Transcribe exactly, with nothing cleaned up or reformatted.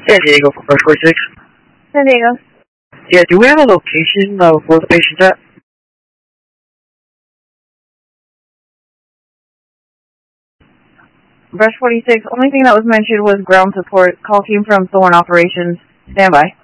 San Diego for Brush forty-six. San Diego. Yeah, do we have a location of where the patient's at? Brush forty-six, only thing that was mentioned was ground support. Call came from Thorn Operations. Stand by.